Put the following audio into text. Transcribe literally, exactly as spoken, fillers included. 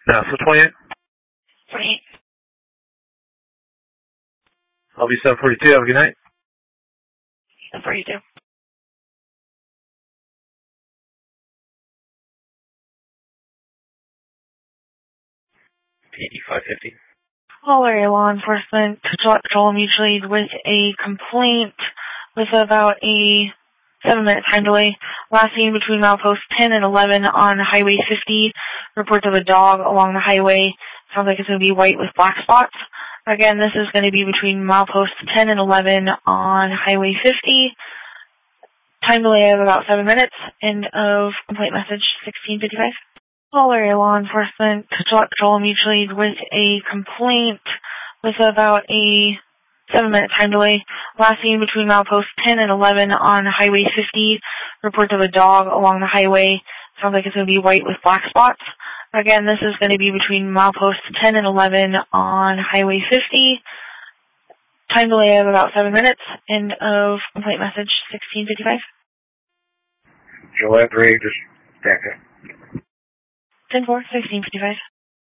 No, so twenty-eight. twenty-eight. I'll be seven forty-two. Have a good night. seven forty-two. eighty-five fifty. All area law enforcement to Joel Mutual Aid with a complaint with about a seven-minute time delay. Last seen between mileposts ten and eleven on Highway fifty. Reports of a dog along the highway. Sounds like it's going to be white with black spots. Again, this is going to be between mileposts ten and eleven on Highway fifty. Time delay of about seven minutes. End of complaint message sixteen fifty-five. All area law enforcement to Joel Mutual Aid with a complaint with about a seven-minute time delay. Last seen between mileposts ten and eleven on Highway fifty. Reports of a dog along the highway. Sounds like it's going to be white with black spots. Again, this is going to be between mileposts ten and eleven on Highway fifty. Time delay of about seven minutes. End of complaint message sixteen fifty-five. Gillette three, just back up. ten four, sixteen fifty-five.